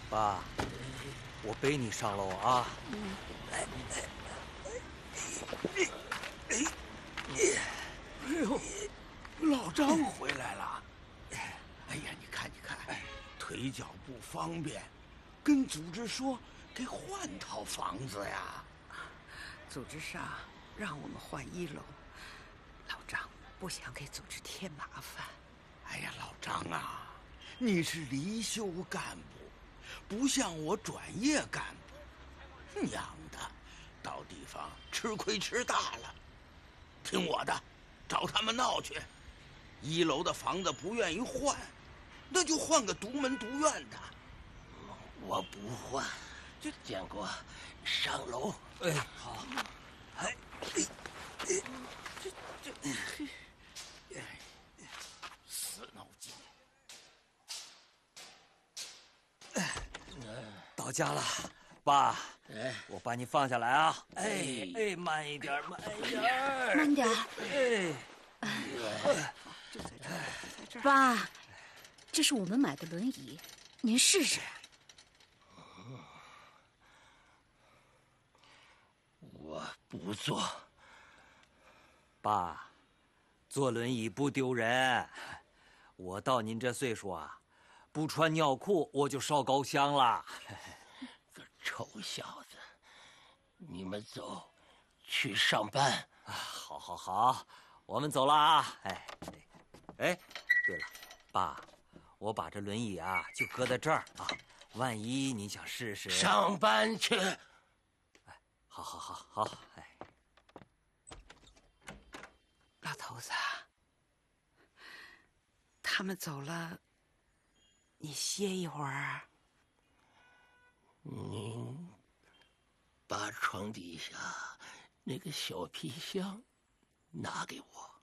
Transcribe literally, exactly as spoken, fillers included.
爸，我背你上楼啊。 嗯。 哎哎哎哎哎呦，老张回来了。哎呀，你看你看，腿脚不方便，跟组织说给换套房子呀。 组织上让我们换一楼，老张不想给组织添麻烦。 哎呀，老张啊，你是离休干部，不像我转业干部，娘的，到地方吃亏吃大了。听我的，找他们闹去。一楼的房子不愿意换，那就换个独门独院的。 我不换，就建国上楼。 哎，好。哎，哎，哎， 这这，死脑筋。 到家了，爸。 哎， 我把你放下来啊！哎哎，慢一点，慢一点， 慢点。 哎， 就在这儿，在这儿。 爸，这是我们买的轮椅，您试试。 我不坐。 爸，坐轮椅不丢人。我到您这岁数啊，不穿尿裤我就烧高香了。 个臭小子，你们走，去上班。 啊，好，好，好，我们走了啊！哎，哎，对了，爸，我把这轮椅啊就搁在这儿啊，万一你想试试。 上班去。 哎，好，好，好，好，哎。 老头子，他们走了，你歇一会儿。 您把床底下那个小皮箱拿给我。